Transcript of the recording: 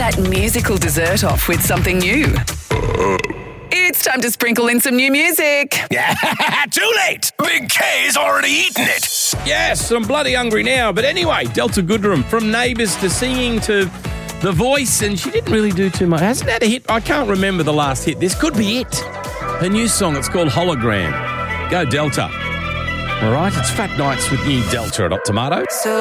that musical dessert off with something new? It's time to sprinkle in some new music. Too late! Big K's already eaten it. Yes, I'm bloody hungry now. But anyway, Delta Goodrem, from Neighbours to singing to The Voice, and she didn't really do too much. Hasn't had a hit? I can't remember the last hit. This could be it. Her new song, it's called Hologram. Go Delta. All right, it's Fat Nights with New Delta at Hot Tomato.